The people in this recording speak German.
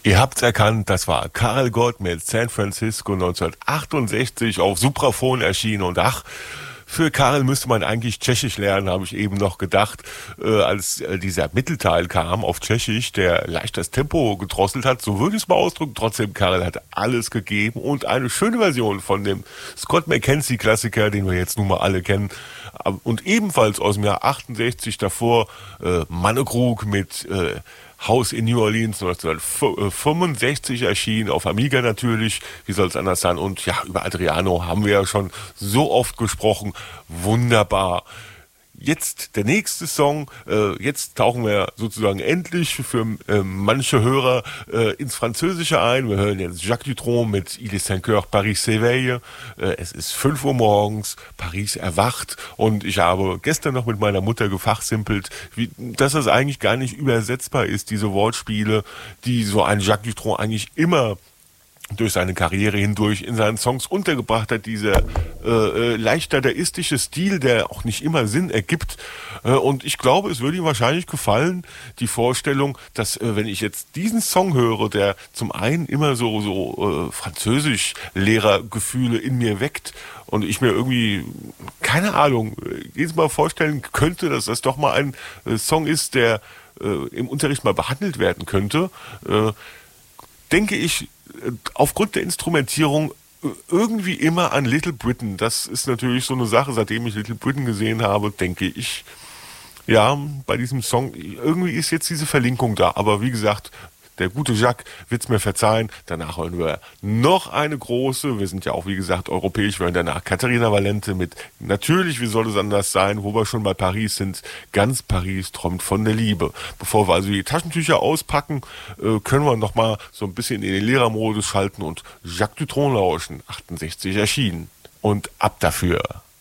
Ihr habt's erkannt, das war Karel Gott mit San Francisco 1968 auf Supraphon erschienen. Und ach, für Karel müsste man eigentlich Tschechisch lernen, habe ich eben noch gedacht, als dieser Mittelteil kam auf Tschechisch, der leicht das Tempo gedrosselt hat, so würde ich es mal ausdrücken. Trotzdem, Karel hat alles gegeben und eine schöne Version von dem Scott McKenzie-Klassiker, den wir jetzt nun mal alle kennen. Und ebenfalls aus dem Jahr 68 davor Mannekrug mit House in New Orleans 1965 erschienen, auf Amiga natürlich, wie soll es anders sein. Und ja, über Adriano haben wir ja schon so oft gesprochen. Wunderbar. Jetzt der nächste Song, jetzt tauchen wir sozusagen endlich für manche Hörer ins Französische ein. Wir hören jetzt Jacques Dutronc mit Il est 5 heures, Paris s'éveille. Es ist 5 Uhr morgens, Paris erwacht und ich habe gestern noch mit meiner Mutter gefachsimpelt, dass das eigentlich gar nicht übersetzbar ist, diese Wortspiele, die so ein Jacques Dutronc eigentlich immer durch seine Karriere hindurch in seinen Songs untergebracht hat, dieser leicht dadaistische Stil, der auch nicht immer Sinn ergibt. Und ich glaube, es würde ihm wahrscheinlich gefallen, die Vorstellung, dass wenn ich jetzt diesen Song höre, der zum einen immer so Französisch-Lehrergefühle in mir weckt und ich mir irgendwie, keine Ahnung, jedes Mal vorstellen könnte, dass das doch mal ein Song ist, der im Unterricht mal behandelt werden könnte, denke ich, aufgrund der Instrumentierung irgendwie immer an Little Britain. Das ist natürlich so eine Sache, seitdem ich Little Britain gesehen habe, denke ich, ja, bei diesem Song, irgendwie ist jetzt diese Verlinkung da. Aber wie gesagt, der gute Jacques wird's mir verzeihen. Danach hören wir noch eine große, wir sind ja auch, wie gesagt, europäisch, wir hören danach Katharina Valente mit Natürlich, wie soll es anders sein, wo wir schon bei Paris sind, ganz Paris träumt von der Liebe. Bevor wir also die Taschentücher auspacken, können wir noch mal so ein bisschen in den Lehrermodus schalten und Jacques Dutronc lauschen, 68 erschienen. Und ab dafür.